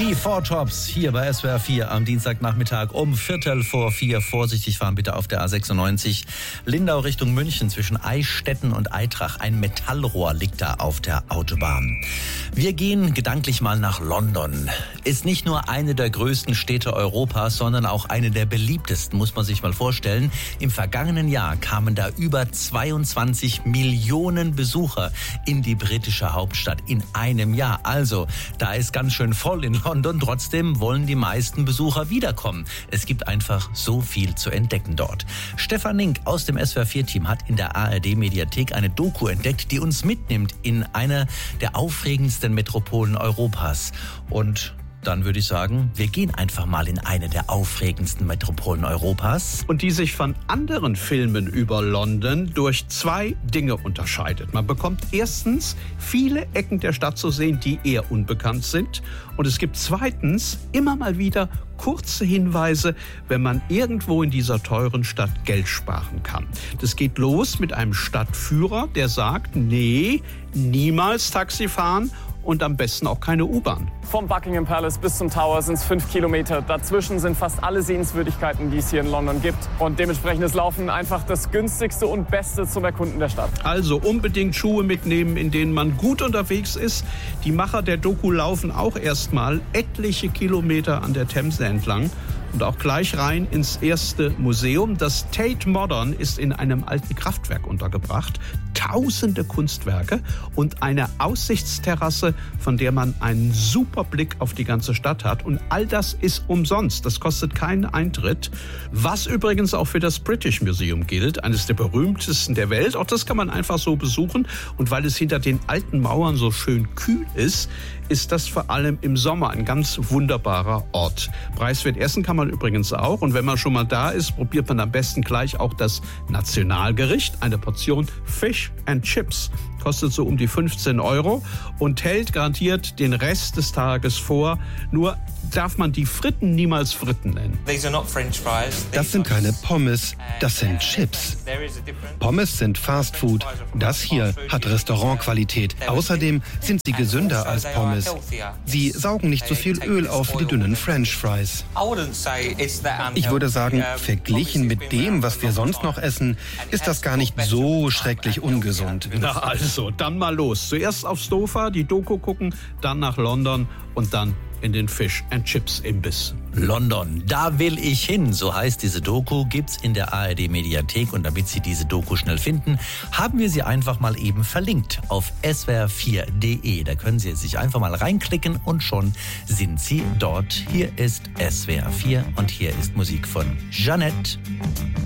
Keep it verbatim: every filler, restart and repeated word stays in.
Die Four Tops hier bei S W R vier am Dienstagnachmittag um Viertel vor vier. Vorsichtig fahren bitte auf der A sechsundneunzig. Lindau Richtung München zwischen Eichstätten und Eitrach. Ein Metallrohr liegt da auf der Autobahn. Wir gehen gedanklich mal nach London. Ist nicht nur eine der größten Städte Europas, sondern auch eine der beliebtesten, muss man sich mal vorstellen. Im vergangenen Jahr kamen da über zweiundzwanzig Millionen Besucher in die britische Hauptstadt in einem Jahr. Also, da ist ganz schön voll in London. Trotzdem wollen die meisten Besucher wiederkommen. Es gibt einfach so viel zu entdecken dort. Stefan Nink aus dem S W R vier Team hat in der A R D-Mediathek eine Doku entdeckt, die uns mitnimmt in eine der aufregendsten Metropolen Europas. Und dann würde ich sagen, wir gehen einfach mal in eine der aufregendsten Metropolen Europas. Und die sich von anderen Filmen über London durch zwei Dinge unterscheidet. Man bekommt erstens viele Ecken der Stadt zu sehen, die eher unbekannt sind. Und es gibt zweitens immer mal wieder kurze Hinweise, wenn man irgendwo in dieser teuren Stadt Geld sparen kann. Das geht los mit einem Stadtführer, der sagt, nee, niemals Taxi fahren und am besten auch keine U-Bahn. Vom Buckingham Palace bis zum Tower sind es fünf Kilometer. Dazwischen sind fast alle Sehenswürdigkeiten, die es hier in London gibt. Und dementsprechend ist Laufen einfach das günstigste und Beste zum Erkunden der Stadt. Also unbedingt Schuhe mitnehmen, in denen man gut unterwegs ist. Die Macher der Doku laufen auch erstmal etliche Kilometer an der Themse entlang. Und auch gleich rein ins erste Museum. Das Tate Modern ist in einem alten Kraftwerk untergebracht. Tausende Kunstwerke und eine Aussichtsterrasse, von der man einen super Blick auf die ganze Stadt hat. Und all das ist umsonst. Das kostet keinen Eintritt. Was übrigens auch für das British Museum gilt. Eines der berühmtesten der Welt. Auch das kann man einfach so besuchen. Und weil es hinter den alten Mauern so schön kühl ist, ist das vor allem im Sommer ein ganz wunderbarer Ort. Preiswert essen kann man übrigens auch. Und wenn man schon mal da ist, probiert man am besten gleich auch das Nationalgericht. Eine Portion Fish and Chips. Kostet so um die fünfzehn Euro und hält garantiert den Rest des Tages vor. Nur darf man die Fritten niemals Fritten nennen. Das sind keine Pommes, das sind Chips. Pommes sind Fastfood. Das hier hat Restaurantqualität. Außerdem sind sie gesünder als Pommes. Sie saugen nicht so viel Öl auf wie die dünnen French Fries. Ich würde sagen, verglichen mit dem, was wir sonst noch essen, ist das gar nicht so schrecklich ungesund. Na also, dann mal los. Zuerst aufs Sofa, die Doku gucken, dann nach London und dann in den Fish and Chips Imbiss. London, da will ich hin, so heißt diese Doku, gibt's in der A R D-Mediathek. Und damit Sie diese Doku schnell finden, haben wir sie einfach mal eben verlinkt auf S W R vier punkt de. Da können Sie sich einfach mal reinklicken und schon sind Sie dort. Hier ist S W R vier und hier ist Musik von Jeanette.